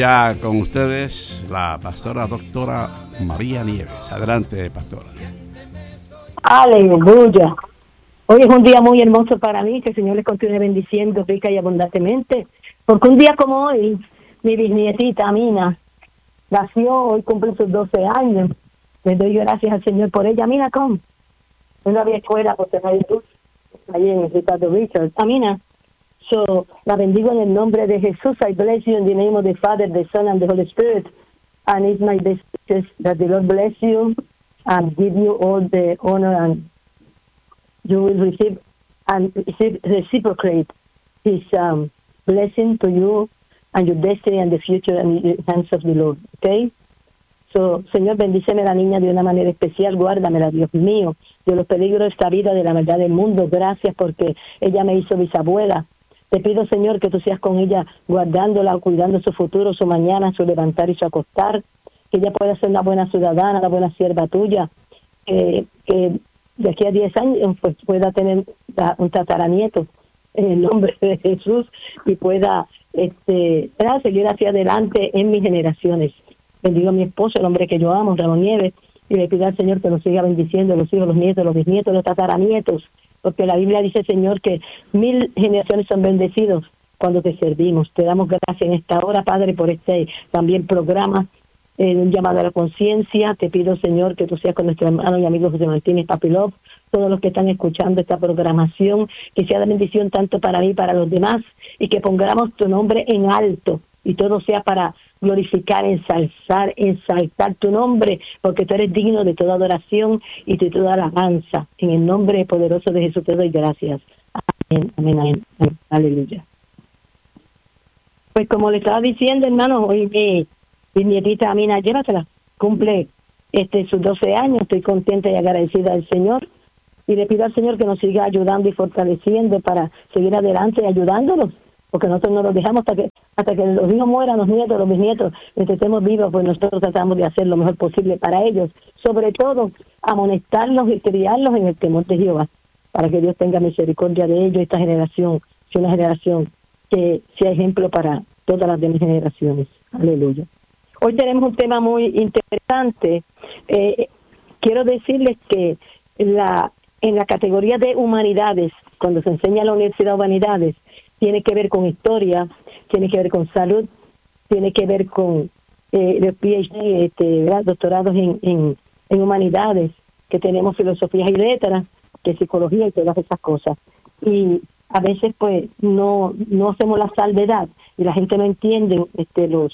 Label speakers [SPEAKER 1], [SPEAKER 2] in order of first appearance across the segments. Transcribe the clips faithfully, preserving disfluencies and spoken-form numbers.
[SPEAKER 1] ya con ustedes la pastora doctora María Nieves. Adelante, pastora.
[SPEAKER 2] Aleluya. Hoy es un día muy hermoso para mí, que el Señor les continúe bendiciendo rica y abundantemente, porque un día como hoy, mi bisnietita Amina nació, hoy cumple sus doce años. Les doy gracias al Señor por ella. Amina, ¿cómo? No había escuela por tener luz, ahí en el Ricardo Richard. Amina, so, la bendigo en el nombre de Jesús. I bless you in the name of the Father, the Son, and the Holy Spirit. And it's my best wishes that the Lord bless you and give you all the honor, and you will receive and receive, reciprocate His um, blessing to you and your destiny and the future in the hands of the Lord. Okay? So, Señor, bendíceme a la niña de una manera especial, guárdamela, Dios mío, de los peligros de esta vida, de la maldad del mundo. Gracias porque ella me hizo bisabuela. Te pido, Señor, que tú seas con ella, guardándola, cuidando su futuro, su mañana, su levantar y su acostar, que ella pueda ser una buena ciudadana, una buena sierva tuya, que, que de aquí a diez años pues pueda tener un tataranieto en el nombre de Jesús y pueda este, seguir hacia adelante en mis generaciones. Bendigo a mi esposo, el hombre que yo amo, Ramón Nieves, y le pido al Señor que nos siga bendiciendo, los hijos, los nietos, los bisnietos, los tataranietos, porque la Biblia dice, Señor, que mil generaciones son bendecidos cuando te servimos. Te damos gracias en esta hora, Padre, por este también programa, eh, un llamado a la conciencia. Te pido, Señor, que tú seas con nuestro hermano y amigo José Martínez Papilov, todos los que están escuchando esta programación, que sea de bendición tanto para mí y para los demás, y que pongamos tu nombre en alto, y todo sea para glorificar, ensalzar, ensalzar tu nombre, porque tú eres digno de toda adoración y de toda alabanza. En el nombre poderoso de Jesús te doy gracias. Amén, amén, amén, amén. Aleluya. Pues como le estaba diciendo, hermano, hoy mi, mi nietita Amina, llévatela, cumple este sus doce años. Estoy contenta y agradecida al Señor, y le pido al Señor que nos siga ayudando y fortaleciendo para seguir adelante y ayudándonos, porque nosotros no los dejamos hasta que hasta que los hijos mueran, los nietos, los bisnietos, mientras estemos vivos, pues nosotros tratamos de hacer lo mejor posible para ellos, sobre todo amonestarlos y criarlos en el temor de Jehová, para que Dios tenga misericordia de ellos. Esta generación sea una generación que sea ejemplo para todas las demás generaciones. Aleluya. Hoy tenemos un tema muy interesante. Eh, quiero decirles que la en la categoría de humanidades, cuando se enseña en la Universidad de Humanidades, tiene que ver con historia, tiene que ver con salud, tiene que ver con eh, los P H D, este, doctorados en, en, en humanidades, que tenemos filosofías y letras, que psicología y todas esas cosas. Y a veces pues no no hacemos la salvedad y la gente no entiende este los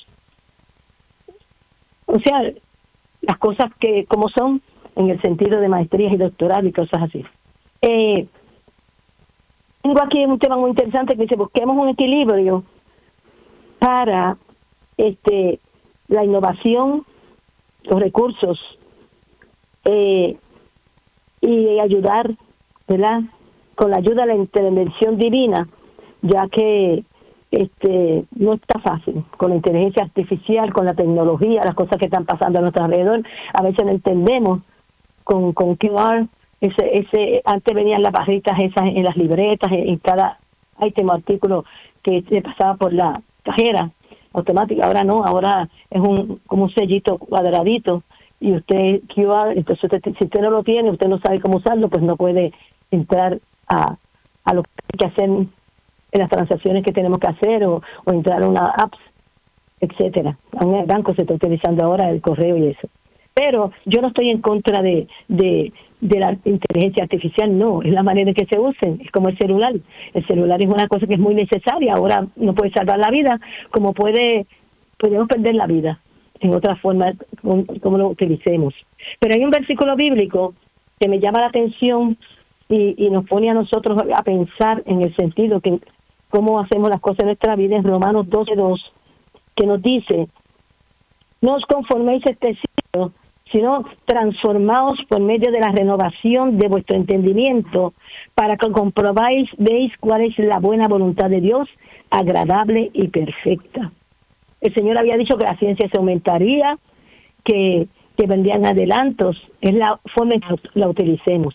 [SPEAKER 2] o sea las cosas que como son en el sentido de maestrías y doctorado y cosas así. Eh, tengo aquí un tema muy interesante que dice: busquemos un equilibrio para este la innovación, los recursos eh, y ayudar, ¿verdad?, con la ayuda de la intervención divina, ya que este no está fácil con la inteligencia artificial, con la tecnología, las cosas que están pasando a nuestro alrededor. A veces no entendemos con, con Q R, ese, ese, antes venían las barritas esas en las libretas, en, en cada ítem o artículo que se pasaba por la cajera automática. Ahora no, ahora es un como un sellito cuadradito y usted Q R, entonces usted, si usted no lo tiene, usted no sabe cómo usarlo, pues no puede entrar a, a lo que hay que hacer en las transacciones que tenemos que hacer, o, o entrar a una apps, etcétera. En el banco se está utilizando ahora el correo y eso. Pero yo no estoy en contra de, de, de la inteligencia artificial, no, es la manera en que se usen, es como el celular. El celular es una cosa que es muy necesaria, ahora no puede salvar la vida, como puede, podemos perder la vida en otra forma, como, como lo utilicemos. Pero hay un versículo bíblico que me llama la atención y, y nos pone a nosotros a pensar en el sentido que cómo hacemos las cosas en nuestra vida, en Romanos doce dos, que nos dice: no os conforméis a este siglo, sino transformaos por medio de la renovación de vuestro entendimiento, para que comprobáis, veis cuál es la buena voluntad de Dios, agradable y perfecta. El Señor había dicho que la ciencia se aumentaría, que, que vendrían adelantos, es la forma en que la utilicemos.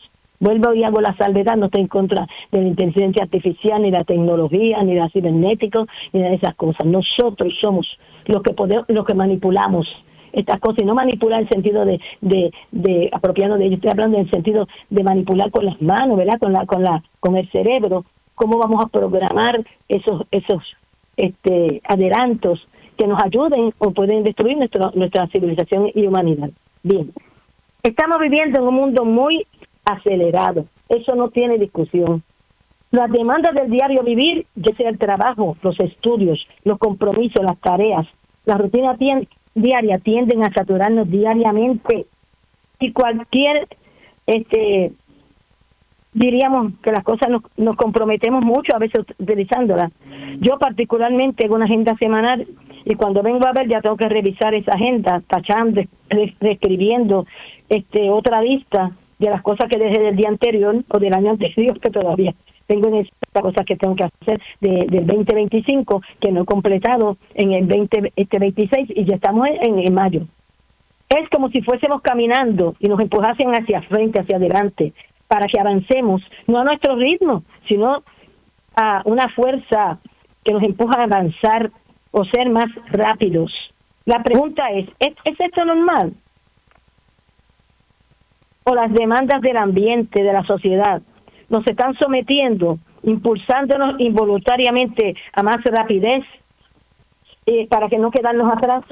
[SPEAKER 2] Vuelvo y hago la salvedad, no estoy en contra de la inteligencia artificial, ni la tecnología, ni la cibernética, ni de esas cosas. Nosotros somos los que podemos, los que manipulamos estas cosas, y no manipular en el sentido de, de, de apropiarnos de ellos, estoy hablando en el sentido de manipular con las manos, ¿verdad? Con la, con la, con el cerebro, cómo vamos a programar esos, esos este, adelantos que nos ayuden o pueden destruir nuestro, nuestra civilización y humanidad. Bien, estamos viviendo en un mundo muy acelerado, eso no tiene discusión. Las demandas del diario vivir, ya sea el trabajo, los estudios, los compromisos, las tareas, la rutina tien, diaria tienden a saturarnos diariamente, y cualquier, este, diríamos que las cosas nos, nos comprometemos mucho a veces utilizándolas. Yo particularmente hago una agenda semanal, y cuando vengo a ver ya tengo que revisar esa agenda, tachando, reescribiendo este, otra lista de las cosas que dejé del día anterior o del año anterior, que todavía tengo en estas cosas que tengo que hacer de, del veinte veinticinco, que no he completado en el veinte veintiséis, y ya estamos en, en mayo. Es como si fuésemos caminando y nos empujasen hacia frente, hacia adelante, para que avancemos, no a nuestro ritmo, sino a una fuerza que nos empuja a avanzar o ser más rápidos. La pregunta es, ¿es, ¿es esto normal? ¿O las demandas del ambiente, de la sociedad, nos están sometiendo, impulsándonos involuntariamente a más rapidez eh, para que no quedarnos atrás?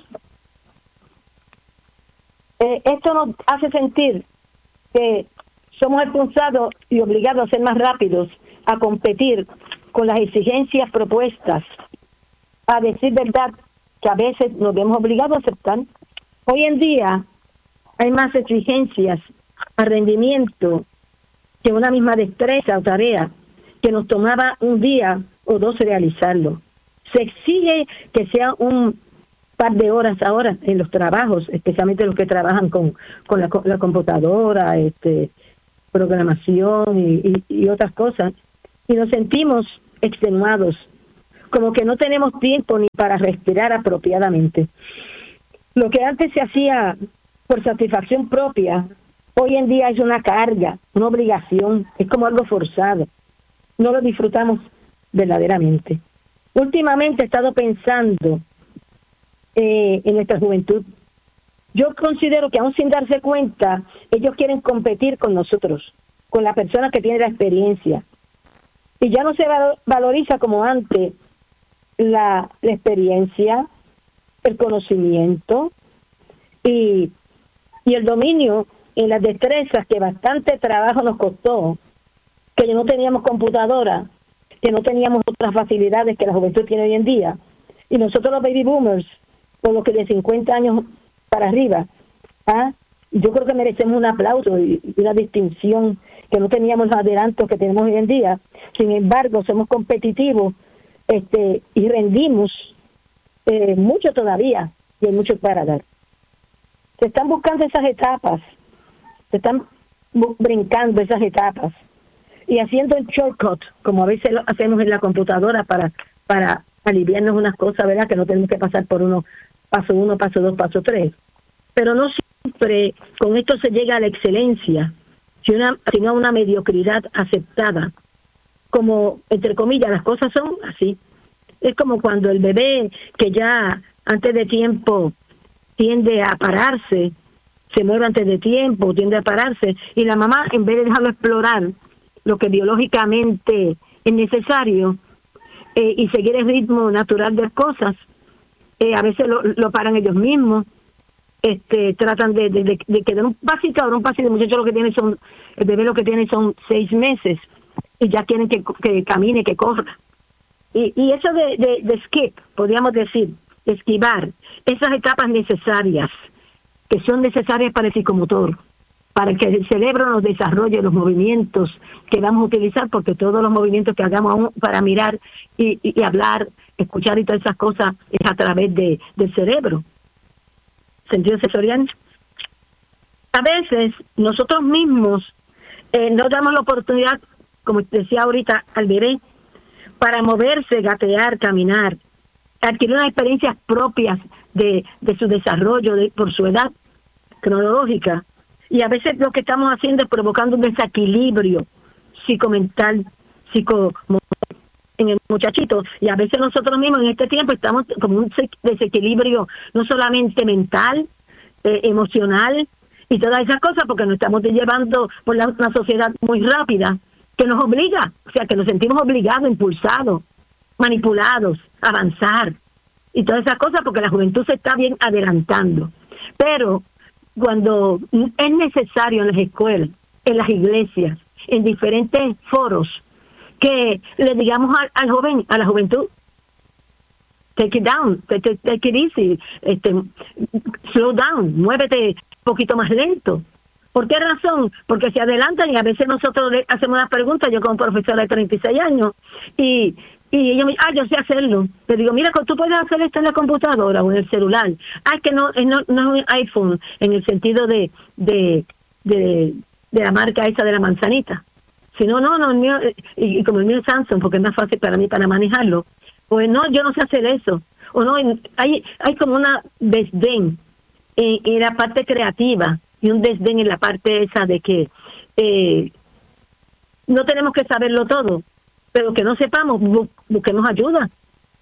[SPEAKER 2] Eh, esto nos hace sentir que somos expulsados y obligados a ser más rápidos, a competir con las exigencias propuestas, a decir verdad, que a veces nos vemos obligados a aceptar. Hoy en día hay más exigencias a rendimiento que una misma destreza o tarea que nos tomaba un día o dos realizarlo. Se exige que sea un par de horas ahora en los trabajos, especialmente los que trabajan con, con, la, con la computadora, este, programación y, y, y otras cosas, y nos sentimos extenuados, como que no tenemos tiempo ni para respirar apropiadamente. Lo que antes se hacía por satisfacción propia, hoy en día es una carga, una obligación, es como algo forzado. No lo disfrutamos verdaderamente. Últimamente he estado pensando eh, en nuestra juventud. Yo considero que aún sin darse cuenta, ellos quieren competir con nosotros, con la persona que tiene la experiencia. Y ya no se valoriza como antes la, la experiencia, el conocimiento y, y el dominio en las destrezas que bastante trabajo nos costó, que no teníamos computadora, que no teníamos otras facilidades que la juventud tiene hoy en día. Y nosotros los baby boomers, por los que de cincuenta años para arriba, ¿ah? yo creo que merecemos un aplauso y, y una distinción, que no teníamos los adelantos que tenemos hoy en día. Sin embargo, somos competitivos este, y rendimos eh, mucho todavía, y hay mucho para dar. Se están buscando esas etapas, se están brincando esas etapas y haciendo el shortcut, como a veces lo hacemos en la computadora para para aliviarnos unas cosas, ¿verdad? Que no tenemos que pasar por uno, paso uno, paso dos, paso tres. Pero no siempre con esto se llega a la excelencia, sino a una mediocridad aceptada. Como, entre comillas, las cosas son así. Es como cuando el bebé que ya antes de tiempo tiende a pararse, se mueve antes de tiempo, tiende a pararse, y la mamá, en vez de dejarlo explorar lo que biológicamente es necesario eh, y seguir el ritmo natural de las cosas, eh, a veces lo, lo paran ellos mismos, este tratan de, de, de, de que den un pasito, ahora un pasito. El muchacho lo que tiene son, el bebé lo que tiene son seis meses, y ya quieren que, que camine, que corra. Y, y eso de, de, de skip, podríamos decir, esquivar esas etapas necesarias, que son necesarias para el psicomotor, para que el cerebro nos desarrolle los movimientos que vamos a utilizar, porque todos los movimientos que hagamos para mirar y, y, y hablar, escuchar y todas esas cosas es a través de, del cerebro. ¿Sentido sensorial? A veces nosotros mismos eh, no damos la oportunidad, como decía ahorita, al bebé, para moverse, gatear, caminar, adquirir unas experiencias propias de, de su desarrollo de, por su edad cronológica, Y a veces lo que estamos haciendo es provocando un desequilibrio psicomental, psico en el muchachito, y a veces nosotros mismos en este tiempo estamos como un desequilibrio no solamente mental, eh, emocional y todas esas cosas, porque nos estamos llevando por la, una sociedad muy rápida que nos obliga, o sea, que nos sentimos obligados, impulsados, manipulados, a avanzar y todas esas cosas, porque la juventud se está bien adelantando. Pero cuando es necesario en las escuelas, en las iglesias, en diferentes foros, que le digamos al, al joven, a la juventud, take it down, take, take it easy, este, slow down, muévete un poquito más lento. ¿Por qué razón? Porque se adelantan y a veces nosotros le hacemos una pregunta, yo como profesora de treinta y seis años, y, y ellos me dicen, ah, yo sé hacerlo. Le digo, mira, tú puedes hacer esto en la computadora o en el celular. Ah, es que no, no, no es un iPhone en el sentido de, de, de, de la marca esa de la manzanita. Si no, no, no, el mío, y, y como el mío es Samsung, porque es más fácil para mí para manejarlo, pues no, yo no sé hacer eso. O no, hay, hay como una desdén en, en la parte creativa y un desdén en la parte esa de que eh, no tenemos que saberlo todo, pero que no sepamos, bu busquemos ayuda,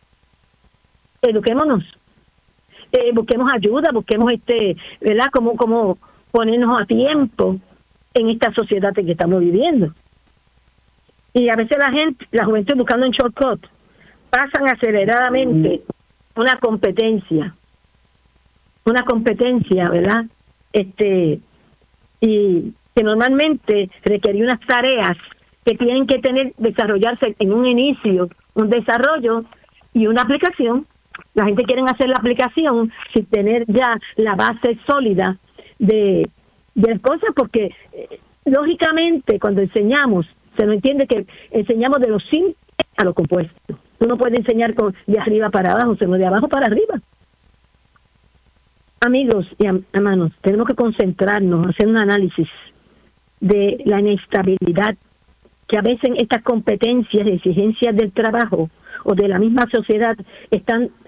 [SPEAKER 2] eduquémonos, eh, busquemos ayuda, busquemos, este, ¿verdad?, como, como ponernos a tiempo en esta sociedad en que estamos viviendo. Y a veces la gente, la juventud buscando un shortcut, pasan aceleradamente una competencia, una competencia, ¿verdad? Este, y que normalmente requiere unas tareas que tienen que tener, desarrollarse en un inicio, un desarrollo y una aplicación. La gente quiere hacer la aplicación sin tener ya la base sólida de, de las cosas, porque eh, lógicamente cuando enseñamos, se nos entiende que enseñamos de lo simple a lo compuesto. Tú no puedes enseñar con, de arriba para abajo, sino de abajo para arriba. Amigos y hermanos, tenemos que concentrarnos, hacer un análisis de la inestabilidad que a veces estas competencias y exigencias del trabajo o de la misma sociedad están